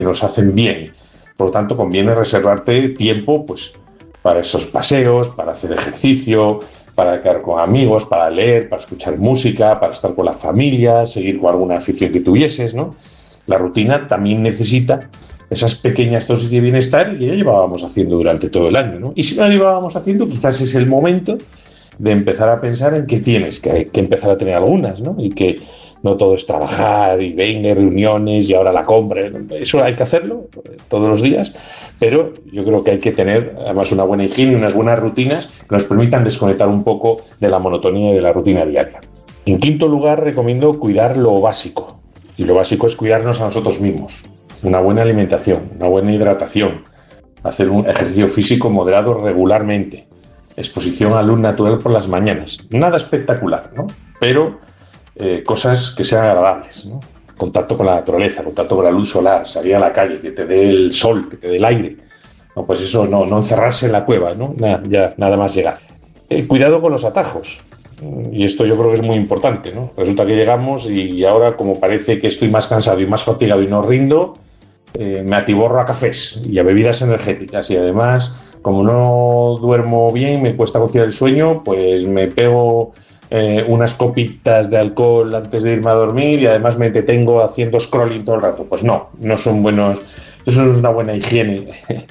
nos hacen bien. Por lo tanto, conviene reservarte tiempo pues, para esos paseos, para hacer ejercicio, para quedar con amigos, para leer, para escuchar música, para estar con la familia, seguir con alguna afición que tuvieses, ¿no? La rutina también necesita esas pequeñas dosis de bienestar que ya llevábamos haciendo durante todo el año, ¿no? Y si no la llevábamos haciendo, quizás es el momento de empezar a pensar en que tienes que empezar a tener algunas, ¿no? Y que no todo es trabajar y venga, reuniones y ahora la compra. Eso hay que hacerlo todos los días, pero yo creo que hay que tener además una buena higiene y unas buenas rutinas que nos permitan desconectar un poco de la monotonía y de la rutina diaria. En quinto lugar, recomiendo cuidar lo básico. Y lo básico es cuidarnos a nosotros mismos. Una buena alimentación, una buena hidratación, hacer un ejercicio físico moderado regularmente, exposición a luz natural por las mañanas. Nada espectacular, ¿no? Pero cosas que sean agradables, ¿no? Contacto con la naturaleza, contacto con la luz solar, salir a la calle, que te dé el sol, que te dé el aire. No, pues eso, no encerrarse en la cueva, ¿no? Nada más llegar. Cuidado con los atajos. Y esto yo creo que es muy importante, ¿no? Resulta que llegamos y ahora, como parece que estoy más cansado y más fatigado y no rindo, me atiborro a cafés y a bebidas energéticas. Y además, como no duermo bien, me cuesta conciliar el sueño, pues me pego unas copitas de alcohol antes de irme a dormir y además me detengo haciendo scrolling todo el rato. Pues no son buenos. Eso no es una buena higiene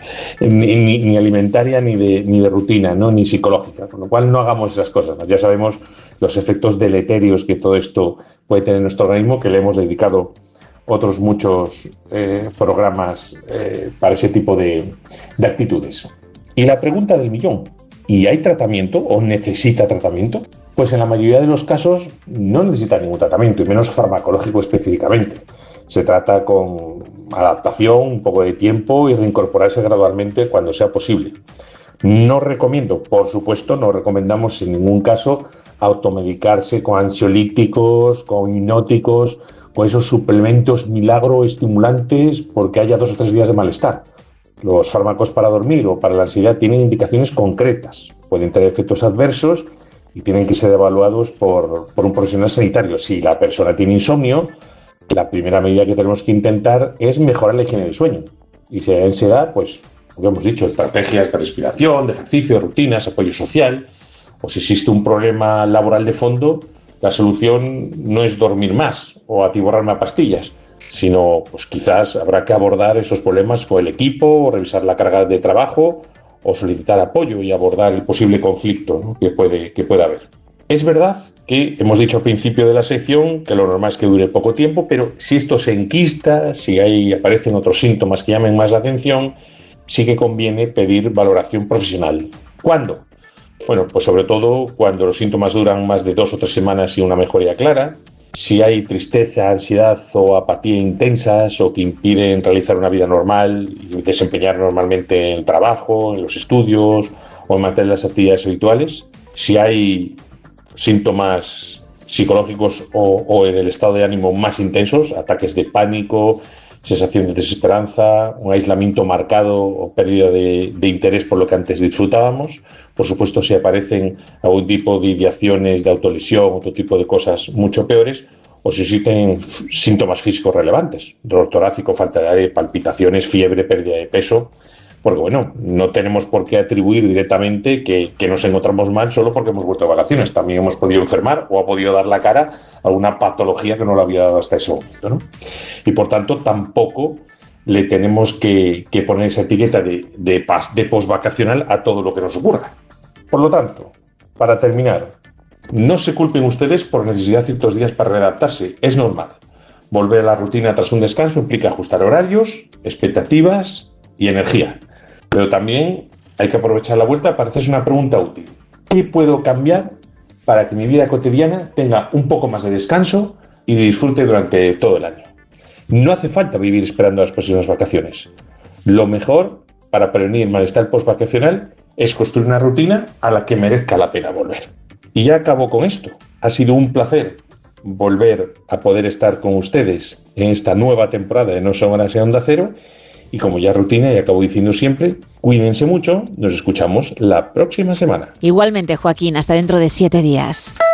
ni alimentaria ni de rutina, ¿no? Ni psicológica, con lo cual no hagamos esas cosas. Ya sabemos los efectos deleterios que todo esto puede tener en nuestro organismo, que le hemos dedicado otros muchos programas para ese tipo de actitudes. Y la pregunta del millón, ¿y hay tratamiento o necesita tratamiento? Pues en la mayoría de los casos no necesita ningún tratamiento, y menos farmacológico específicamente. Se trata con adaptación, un poco de tiempo y reincorporarse gradualmente cuando sea posible. No recomiendo, por supuesto, no recomendamos en ningún caso automedicarse con ansiolíticos, con hipnóticos, con esos suplementos milagro estimulantes porque haya 2 o 3 días de malestar. Los fármacos para dormir o para la ansiedad tienen indicaciones concretas, pueden tener efectos adversos y tienen que ser evaluados por un profesional sanitario. Si la persona tiene insomnio, la primera medida que tenemos que intentar es mejorar la higiene del sueño. Y si hay ansiedad, pues, como hemos dicho, estrategias de respiración, de ejercicio, de rutinas, apoyo social. O si existe un problema laboral de fondo, la solución no es dormir más o atiborrarme a pastillas, sino pues quizás habrá que abordar esos problemas con el equipo, o revisar la carga de trabajo o solicitar apoyo y abordar el posible conflicto, ¿no? que pueda haber. Es verdad que hemos dicho al principio de la sección que lo normal es que dure poco tiempo, pero si esto se enquista, si aparecen otros síntomas que llamen más la atención, sí que conviene pedir valoración profesional. ¿Cuándo? Bueno, pues sobre todo cuando los síntomas duran más de 2 o 3 semanas y una mejoría clara, si hay tristeza, ansiedad o apatía intensas o que impiden realizar una vida normal y desempeñar normalmente en el trabajo, en los estudios o en mantener las actividades habituales, si hay síntomas psicológicos o del estado de ánimo más intensos, ataques de pánico, sensación de desesperanza, un aislamiento marcado o pérdida de interés por lo que antes disfrutábamos. Por supuesto, si aparecen algún tipo de ideaciones de autolesión, otro tipo de cosas mucho peores, o si existen síntomas físicos relevantes, dolor torácico, falta de aire, palpitaciones, fiebre, pérdida de peso, porque bueno, no tenemos por qué atribuir directamente que nos encontramos mal solo porque hemos vuelto de vacaciones. También hemos podido enfermar o ha podido dar la cara a una patología que no lo había dado hasta ese momento, ¿no? Y por tanto tampoco le tenemos que poner esa etiqueta de postvacacional a todo lo que nos ocurra. Por lo tanto, para terminar, no se culpen ustedes por necesidad de ciertos días para readaptarse, es normal. Volver a la rutina tras un descanso implica ajustar horarios, expectativas y energía. Pero también hay que aprovechar la vuelta para hacerse una pregunta útil. ¿Qué puedo cambiar para que mi vida cotidiana tenga un poco más de descanso y de disfrute durante todo el año? No hace falta vivir esperando las próximas vacaciones. Lo mejor para prevenir el malestar postvacacional es construir una rutina a la que merezca la pena volver. Y ya acabo con esto. Ha sido un placer volver a poder estar con ustedes en esta nueva temporada de No Son Horas en Onda Cero. Y como ya rutina, y acabo diciendo siempre, cuídense mucho, nos escuchamos la próxima semana. Igualmente, Joaquín, hasta dentro de 7 días.